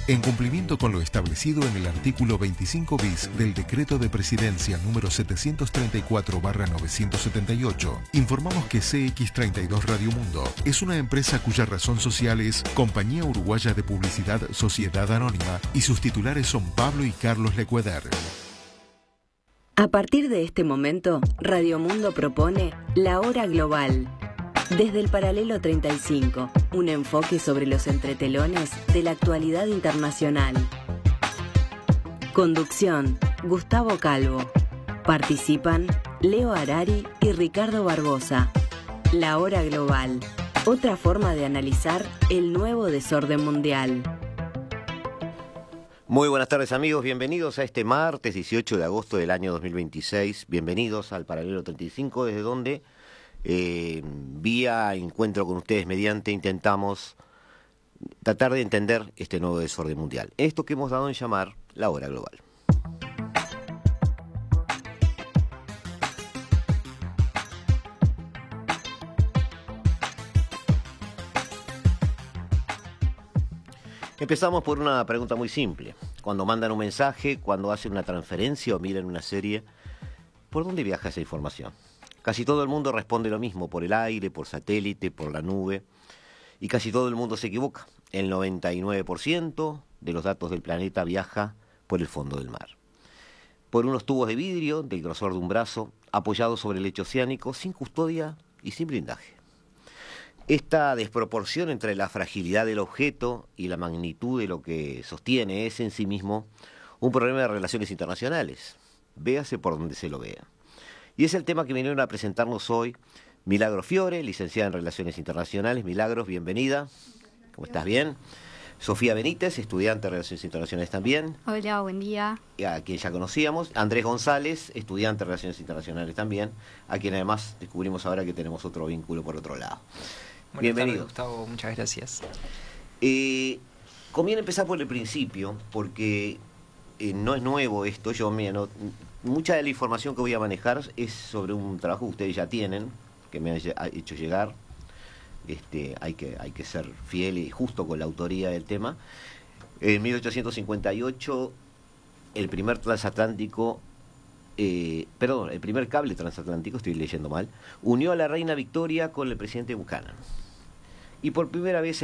En cumplimiento con lo establecido en el artículo 25 bis del Decreto de Presidencia número 734/978, informamos que CX32 Radio Mundo es una empresa cuya razón social es Compañía Uruguaya de Publicidad Sociedad Anónima y sus titulares son Pablo y Carlos Lecueder. A partir de este momento, Radio Mundo propone La Hora Global. Desde el Paralelo 35, un enfoque sobre los entretelones de la actualidad internacional. Conducción, Gustavo Calvo. Participan Leo Harari y Ricardo Barbosa. La Hora Global, otra forma de analizar el nuevo desorden mundial. Muy buenas tardes amigos, bienvenidos a este martes 18 de agosto del año 2026. Bienvenidos al Paralelo 35, desde donde vía encuentro con ustedes mediante intentamos tratar de entender este nuevo desorden mundial. Esto que hemos dado en llamar la hora global. Empezamos por una pregunta muy simple. Cuando mandan un mensaje, cuando hacen una transferencia o miran una serie, ¿por dónde viaja esa información? Casi todo el mundo responde lo mismo, por el aire, por satélite, por la nube, y casi todo el mundo se equivoca. El 99% de los datos del planeta viaja por el fondo del mar, por unos tubos de vidrio del grosor de un brazo, apoyados sobre el lecho oceánico, sin custodia y sin blindaje. Esta desproporción entre la fragilidad del objeto y la magnitud de lo que sostiene es en sí mismo un problema de relaciones internacionales. Véase por donde se lo vea. Y es el tema que vinieron a presentarnos hoy Milagros Fiore, licenciada en Relaciones Internacionales. Milagros, bienvenida. ¿Cómo estás? ¿Bien? Sofía Benítez, estudiante de Relaciones Internacionales también. Hola, buen día. A quien ya conocíamos. Andrés González, estudiante de Relaciones Internacionales también, a quien además descubrimos ahora que tenemos otro vínculo por otro lado. Bienvenido. Buenas tardes, Gustavo, muchas gracias. Conviene empezar por el principio, porque no es nuevo esto. Mucha de la información que voy a manejar es sobre un trabajo que ustedes ya tienen, que me han hecho llegar. Hay que ser fiel y justo con la autoría del tema. En 1858, el primer cable transatlántico, estoy leyendo mal, unió a la reina Victoria con el presidente Buchanan. Y por primera vez